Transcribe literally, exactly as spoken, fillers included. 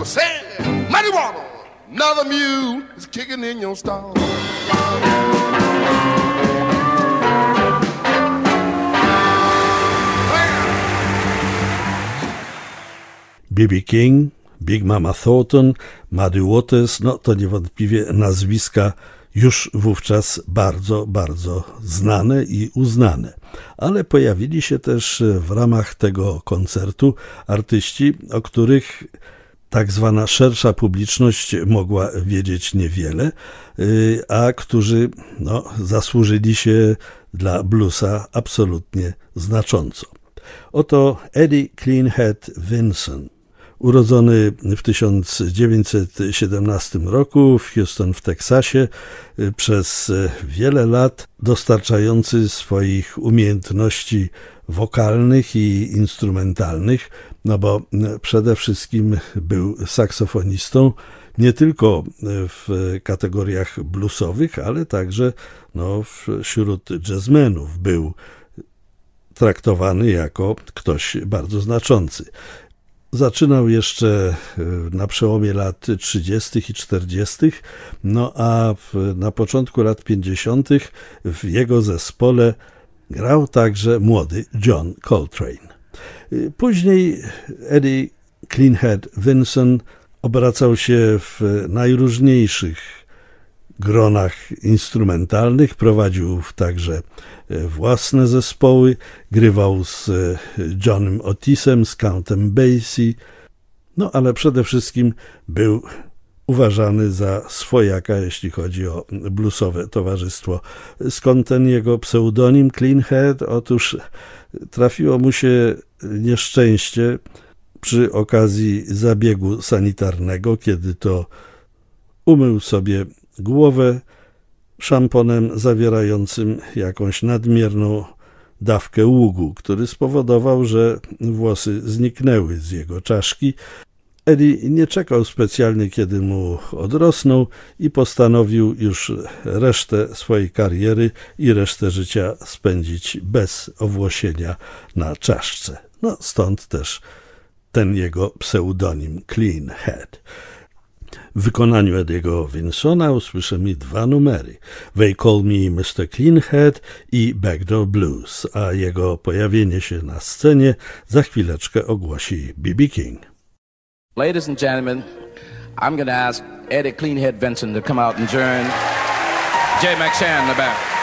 mama said, muddy water, another mule is kicking in your stall. B B King, Big Mama Thornton, Muddy Waters, no to niewątpliwie nazwiska już wówczas bardzo, bardzo znane i uznane. Ale pojawili się też w ramach tego koncertu artyści, o których tak zwana szersza publiczność mogła wiedzieć niewiele, a którzy no, zasłużyli się dla bluesa absolutnie znacząco. Oto Eddie Cleanhead Vinson, urodzony w tysiąc dziewięćset siedemnastym roku w Houston w Teksasie, przez wiele lat dostarczający swoich umiejętności wokalnych i instrumentalnych, no bo przede wszystkim był saksofonistą nie tylko w kategoriach bluesowych, ale także no, wśród jazzmenów był traktowany jako ktoś bardzo znaczący. Zaczynał jeszcze na przełomie lat trzydziestych i czterdziestych, no a na początku lat pięćdziesiątych w jego zespole grał także młody John Coltrane. Później Eddie Cleanhead Vinson obracał się w najróżniejszych gronach instrumentalnych, prowadził także własne zespoły, grywał z Johnem Otisem, z Countem Basie, no ale przede wszystkim był uważany za swojaka, jeśli chodzi o bluesowe towarzystwo. Skąd ten jego pseudonim Cleanhead? Otóż trafiło mu się nieszczęście przy okazji zabiegu sanitarnego, kiedy to umył sobie głowę szamponem zawierającym jakąś nadmierną dawkę ługu, który spowodował, że włosy zniknęły z jego czaszki. Eddie nie czekał specjalnie, kiedy mu odrosną i postanowił już resztę swojej kariery i resztę życia spędzić bez owłosienia na czaszce. No stąd też ten jego pseudonim Cleanhead. W wykonaniu Eddiego Vinsona usłyszymy dwa numery: They Call Me mister Cleanhead i Backdoor Blues, a jego pojawienie się na scenie za chwileczkę ogłosi B B King. Ladies and gentlemen, I'm going to ask Eddie Cleanhead Vinson to come out and join Jay McShann in the back.